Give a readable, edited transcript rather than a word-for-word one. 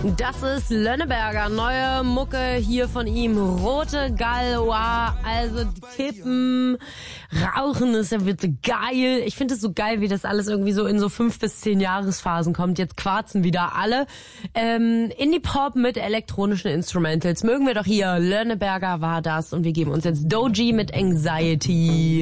Das ist Lönneberger, neue Mucke hier von ihm, Rote Galois, also Kippen, Rauchen ist ja bitte geil. Ich finde es so geil, wie das alles irgendwie so in so 5 bis 10 Jahresphasen kommt. Jetzt quarzen wieder alle. Indie-Pop mit elektronischen Instrumentals. Mögen wir doch hier. Lönneberger war das und wir geben uns jetzt Doji mit Anxiety.